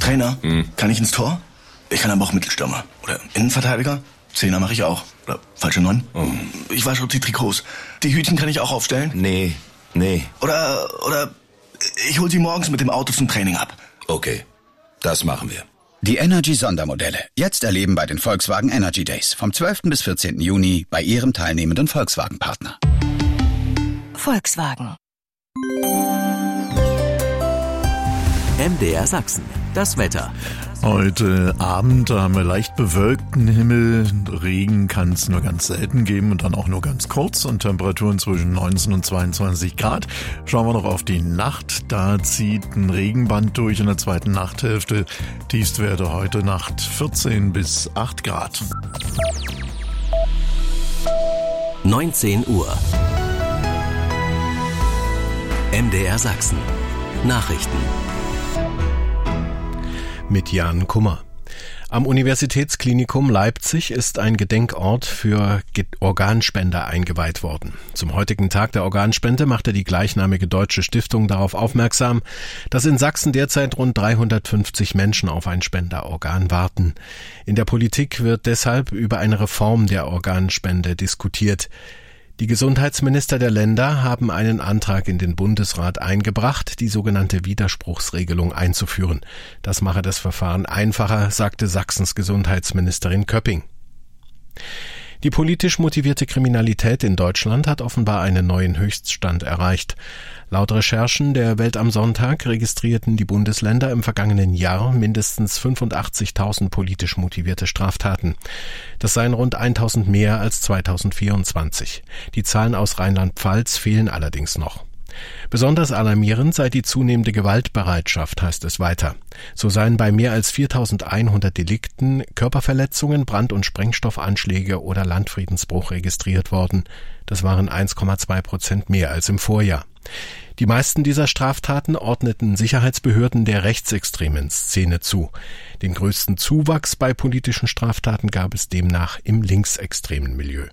Trainer, kann ich ins Tor? Ich kann aber auch Mittelstürmer. Oder Innenverteidiger. Zehner mache ich auch. Oder falsche 9. Ich wasche auch die Trikots. Die Hütchen kann ich auch aufstellen? Nee. Oder ich hol sie morgens mit dem Auto zum Training ab. Okay, das machen wir. Die Energy-Sondermodelle. Jetzt erleben bei den Volkswagen Energy Days. Vom 12. bis 14. Juni bei Ihrem teilnehmenden Volkswagen-Partner. Volkswagen. MDR Sachsen. Das Wetter. Heute Abend haben wir leicht bewölkten Himmel. Regen kann es nur ganz selten geben und dann auch nur ganz kurz und Temperaturen zwischen 19 und 22 Grad. Schauen wir noch auf die Nacht. Da zieht ein Regenband durch in der zweiten Nachthälfte. Tiefstwerte heute Nacht 14 bis 8 Grad. 19 Uhr. MDR Sachsen. Nachrichten. Mit Jan Kummer. Am Universitätsklinikum Leipzig ist ein Gedenkort für Organspender eingeweiht worden. Zum heutigen Tag der Organspende machte die gleichnamige deutsche Stiftung darauf aufmerksam, dass in Sachsen derzeit rund 350 Menschen auf ein Spenderorgan warten. In der Politik wird deshalb über eine Reform der Organspende diskutiert. Die Gesundheitsminister der Länder haben einen Antrag in den Bundesrat eingebracht, die sogenannte Widerspruchsregelung einzuführen. Das mache das Verfahren einfacher, sagte Sachsens Gesundheitsministerin Köpping. Die politisch motivierte Kriminalität in Deutschland hat offenbar einen neuen Höchststand erreicht. Laut Recherchen der Welt am Sonntag registrierten die Bundesländer im vergangenen Jahr mindestens 85.000 politisch motivierte Straftaten. Das seien rund 1.000 mehr als 2024. Die Zahlen aus Rheinland-Pfalz fehlen allerdings noch. Besonders alarmierend sei die zunehmende Gewaltbereitschaft, heißt es weiter. So seien bei mehr als 4.100 Delikten Körperverletzungen, Brand- und Sprengstoffanschläge oder Landfriedensbruch registriert worden. Das waren 1,2% mehr als im Vorjahr. Die meisten dieser Straftaten ordneten Sicherheitsbehörden der rechtsextremen Szene zu. Den größten Zuwachs bei politischen Straftaten gab es demnach im linksextremen Milieu.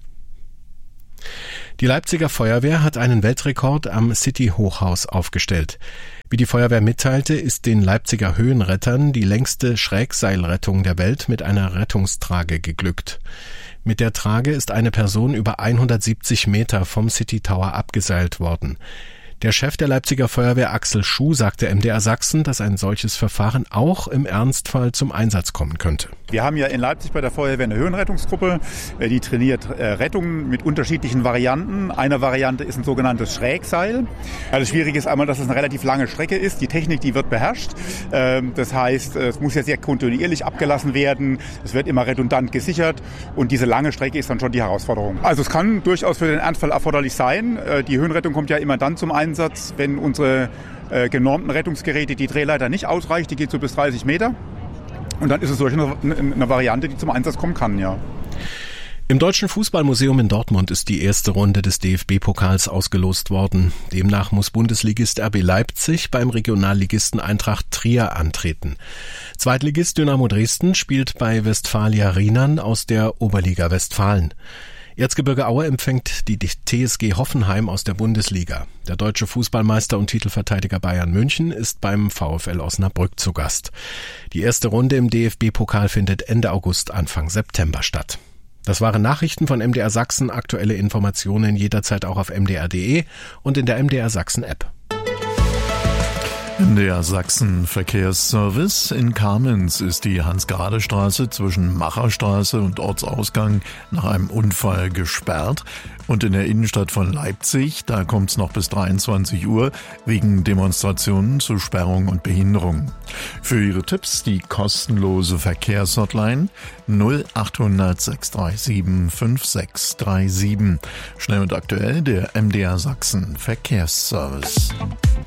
Die Leipziger Feuerwehr hat einen Weltrekord am City-Hochhaus aufgestellt. Wie die Feuerwehr mitteilte, ist den Leipziger Höhenrettern die längste Schrägseilrettung der Welt mit einer Rettungstrage geglückt. Mit der Trage ist eine Person über 170 Meter vom City Tower abgeseilt worden. Der Chef der Leipziger Feuerwehr Axel Schuh sagte MDR Sachsen, dass ein solches Verfahren auch im Ernstfall zum Einsatz kommen könnte. Wir haben ja in Leipzig bei der Feuerwehr eine Höhenrettungsgruppe, die trainiert Rettungen mit unterschiedlichen Varianten. Eine Variante ist ein sogenanntes Schrägseil. Das Schwierige ist einmal, dass es eine relativ lange Strecke ist. Die Technik, die wird beherrscht. Das heißt, es muss ja sehr kontinuierlich abgelassen werden. Es wird immer redundant gesichert und diese lange Strecke ist dann schon die Herausforderung. Also es kann durchaus für den Ernstfall erforderlich sein. Die Höhenrettung kommt ja immer dann zum Einsatz, wenn unsere genormten Rettungsgeräte die Drehleiter nicht ausreicht. Die geht so bis 30 Meter. Und dann ist es solch eine Variante, die zum Einsatz kommen kann, ja. Im Deutschen Fußballmuseum in Dortmund ist die erste Runde des DFB-Pokals ausgelost worden. Demnach muss Bundesligist RB Leipzig beim Regionalligisten Eintracht Trier antreten. Zweitligist Dynamo Dresden spielt bei Westfalia Rheinland aus der Oberliga Westfalen. Erzgebirge Aue empfängt die TSG Hoffenheim aus der Bundesliga. Der deutsche Fußballmeister und Titelverteidiger Bayern München ist beim VfL Osnabrück zu Gast. Die erste Runde im DFB-Pokal findet Ende August, Anfang September statt. Das waren Nachrichten von MDR Sachsen. Aktuelle Informationen jederzeit auch auf mdr.de und in der MDR Sachsen App. MDR Sachsen Verkehrsservice. In Kamenz ist die Hans-Grade-Straße zwischen Macherstraße und Ortsausgang nach einem Unfall gesperrt. Und in der Innenstadt von Leipzig, da kommt es noch bis 23 Uhr wegen Demonstrationen zu Sperrung und Behinderung. Für Ihre Tipps die kostenlose Verkehrshotline 0800 637 5637. Schnell und aktuell der MDR Sachsen Verkehrsservice.